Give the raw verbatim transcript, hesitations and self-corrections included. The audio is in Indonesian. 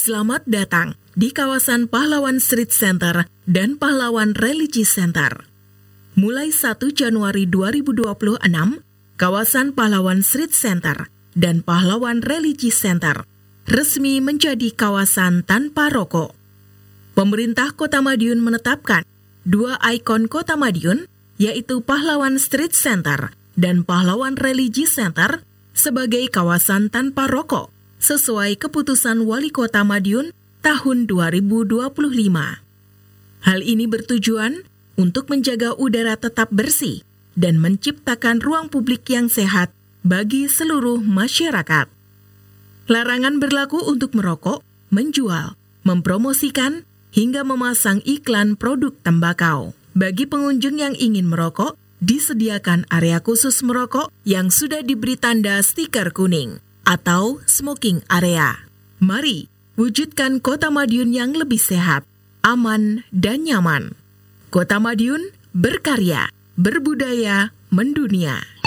Selamat datang di kawasan Pahlawan Street Center dan Pahlawan Religi Center. Mulai satu Januari dua ribu dua puluh enam, kawasan Pahlawan Street Center dan Pahlawan Religi Center resmi menjadi kawasan tanpa rokok. Pemerintah Kota Madiun menetapkan dua ikon Kota Madiun, yaitu Pahlawan Street Center dan Pahlawan Religi Center sebagai kawasan tanpa rokok, sesuai keputusan Wali Kota Madiun tahun dua ribu dua puluh lima. Hal ini bertujuan untuk menjaga udara tetap bersih dan menciptakan ruang publik yang sehat bagi seluruh masyarakat. Larangan berlaku untuk merokok, menjual, mempromosikan, hingga memasang iklan produk tembakau. Bagi pengunjung yang ingin merokok, disediakan area khusus merokok yang sudah diberi tanda stiker kuning atau smoking area. Mari wujudkan Kota Madiun yang lebih sehat, aman, dan nyaman. Kota Madiun berkarya, berbudaya, mendunia.